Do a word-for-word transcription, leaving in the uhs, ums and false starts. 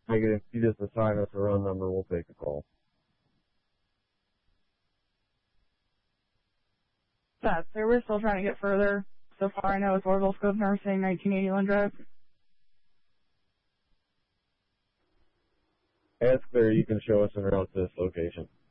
Negative. You just assign us a run number, we'll take the call. That, so we're still trying to get further. So far I know it's Orville Scope Nursing, nineteen eighty Lynn Drive. That's clear, you can show us en route to this location.